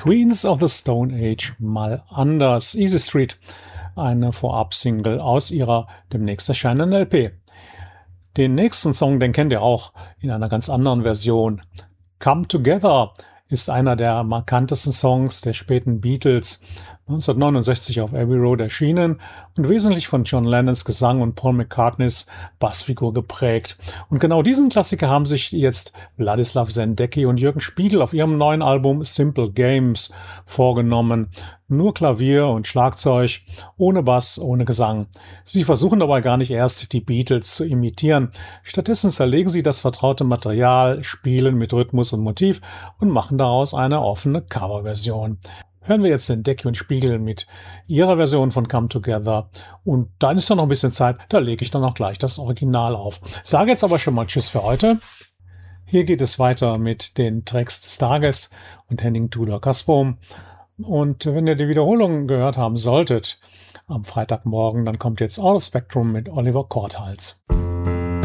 Queens of the Stone Age mal anders. Easy Street, eine Vorab-Single aus ihrer demnächst erscheinenden LP. Den nächsten Song, den kennt ihr auch in einer ganz anderen Version. Come Together ist einer der markantesten Songs der späten Beatles, 1969 auf Abbey Road erschienen und wesentlich von John Lennons Gesang und Paul McCartneys Bassfigur geprägt. Und genau diesen Klassiker haben sich jetzt Wladislaw Sendecki und Jürgen Spiegel auf ihrem neuen Album Simple Games vorgenommen. Nur Klavier und Schlagzeug, ohne Bass, ohne Gesang. Sie versuchen dabei gar nicht erst die Beatles zu imitieren. Stattdessen zerlegen sie das vertraute Material, spielen mit Rhythmus und Motiv und machen daraus eine offene Coverversion. Hören wir jetzt den Sendecki und Spiegel mit ihrer Version von Come Together. Und dann ist doch noch ein bisschen Zeit, da lege ich dann auch gleich das Original auf. Sage jetzt aber schon mal Tschüss für heute. Hier geht es weiter mit den Tracks des Tages und Henning Tudor Kasbohm. Und wenn ihr die Wiederholung gehört haben solltet am Freitagmorgen, dann kommt jetzt Out of Spectrum mit Oliver Korthals.